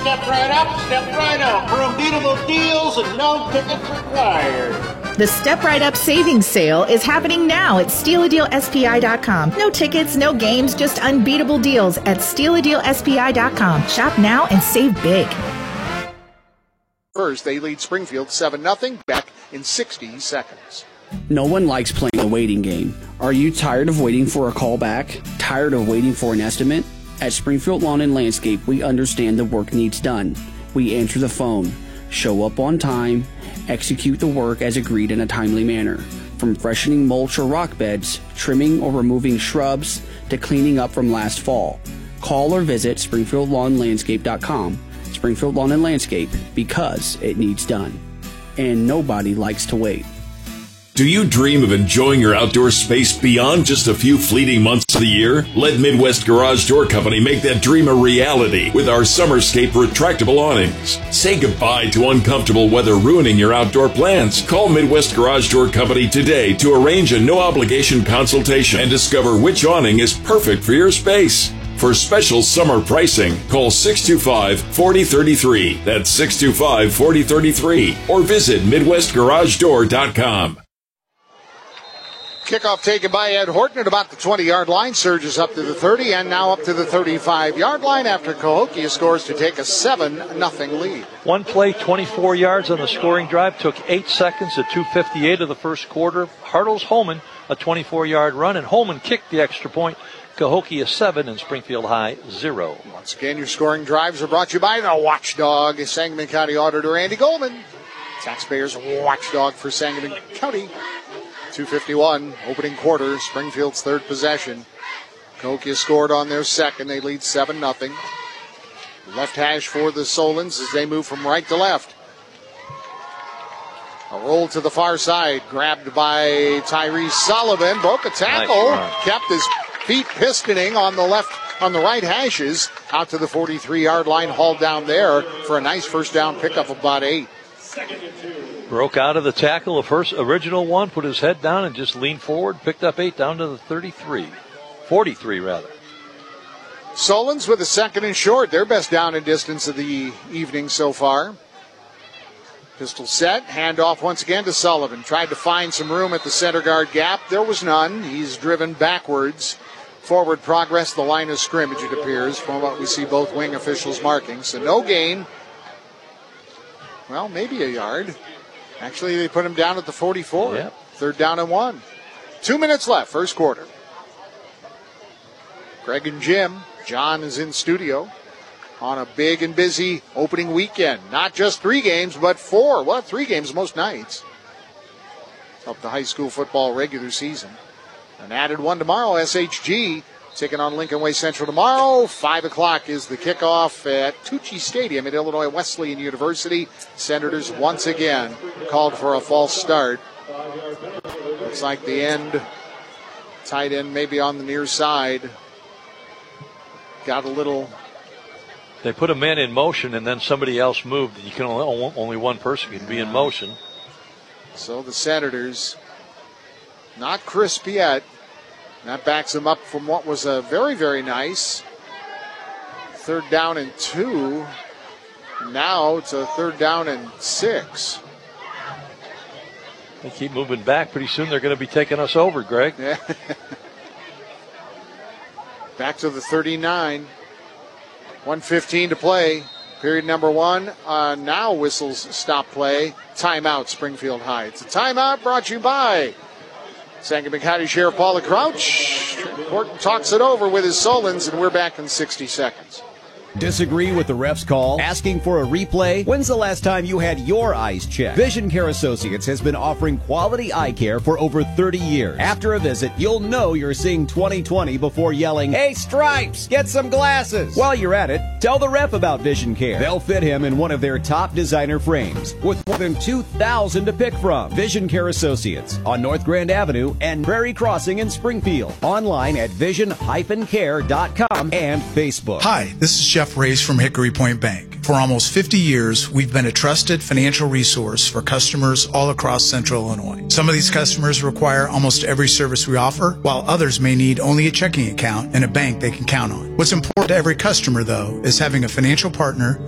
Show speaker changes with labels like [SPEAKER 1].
[SPEAKER 1] step right up, step right out for unbeatable deals and no tickets required.
[SPEAKER 2] The Step Right Up Savings Sale is happening now at StealADealSPI.com. No tickets, no games, just unbeatable deals at StealADealSPI.com. Shop now and save big.
[SPEAKER 3] First, they lead Springfield 7-0, back in 60 seconds.
[SPEAKER 4] No one likes playing the waiting game. Are you tired of waiting for a call back? Tired of waiting for an estimate? At Springfield Lawn and Landscape, we understand the work needs done. We answer the phone, show up on time, execute the work as agreed in a timely manner. From freshening mulch or rock beds, trimming or removing shrubs, to cleaning up from last fall. Call or visit SpringfieldLawnLandscape.com. Springfield Lawn and Landscape, because it needs done. And nobody likes to wait.
[SPEAKER 5] Do you dream of enjoying your outdoor space beyond just a few fleeting months of the year? Let Midwest Garage Door Company make that dream a reality with our Summerscape retractable awnings. Say goodbye to uncomfortable weather ruining your outdoor plans. Call Midwest Garage Door Company today to arrange a no-obligation consultation and discover which awning is perfect for your space. For special summer pricing, call 625-4033. That's 625-4033. Or visit MidwestGarageDoor.com.
[SPEAKER 3] Kickoff taken by Ed Horton at about the 20-yard line. Surges up to the 30 and now up to the 35-yard line after Cahokia scores to take a 7-0 lead.
[SPEAKER 6] One play, 24 yards on the scoring drive. Took 8 seconds at 2:58 of the first quarter. Hartles Holman, a 24-yard run, and Holman kicked the extra point. Cahokia 7 and Springfield High 0.
[SPEAKER 3] Once again, your scoring drives are brought to you by the Watchdog, Sangamon County Auditor Andy Goldman. Taxpayers Watchdog for Sangamon County. 2:51, opening quarter, Springfield's third possession. Cahokia scored on their second. They lead 7-0. Left hash for the Solons as they move from right to left. A roll to the far side, grabbed by Tyrese Sullivan. Broke a tackle, kept his feet pistoning on the right hashes. Out to the 43-yard line, hauled down there for a nice first down pickup of about 8.
[SPEAKER 6] Broke out of the tackle, the first original one, put his head down and just leaned forward, picked up 8 down to the 43 rather.
[SPEAKER 3] Solons with a second and short, their best down and distance of the evening so far. Pistol set, handoff once again to Sullivan. Tried to find some room at the center guard gap. There was none. He's driven backwards. Forward progress, the line of scrimmage, it appears, from what we see both wing officials marking. So no gain. Well, maybe a yard. Actually, they put him down at the 44.
[SPEAKER 6] Yep.
[SPEAKER 3] Third down and 1. 2 minutes left, first quarter. Greg and Jim. John is in studio on a big and busy opening weekend. Not just 3 games, but 4. Well, 3 games most nights. Up the high school football regular season. An added one tomorrow, SHG taking on Lincoln Way Central tomorrow. 5 o'clock is the kickoff at Tucci Stadium at Illinois Wesleyan University. Senators once again called for a false start. Looks like the end, tight end maybe on the near side. Got a little.
[SPEAKER 6] They put a man in motion and then somebody else moved. You can only one person can be in motion.
[SPEAKER 3] So the Senators not crisp yet. That backs them up from what was a very, very nice 3rd down and 2. Now it's a 3rd down and 6.
[SPEAKER 6] They keep moving back. Pretty soon they're going to be taking us over, Greg.
[SPEAKER 3] Yeah. Back to the 39. 1:15 to play. Period number 1. Now whistles stop play. Timeout, Springfield High. It's a timeout brought to you by Sangamon County Sheriff Paula Crouch. Horton talks it over with his Solons, and we're back in 60 seconds.
[SPEAKER 7] Disagree with the ref's call? Asking for a replay? When's the last time you had your eyes checked? Vision Care Associates has been offering quality eye care for over 30 years. After a visit, you'll know you're seeing 20/20 before yelling, "Hey, Stripes, get some glasses!" While you're at it, tell the ref about Vision Care. They'll fit him in one of their top designer frames with more than 2,000 to pick from. Vision Care Associates on North Grand Avenue and Prairie Crossing in Springfield. Online at vision-care.com and Facebook.
[SPEAKER 8] Hi, this is Jeff Race from Hickory Point Bank. For almost 50 years, we've been a trusted financial resource for customers all across Central Illinois. Some of these customers require almost every service we offer, while others may need only a checking account and a bank they can count on. What's important to every customer, though, is having a financial partner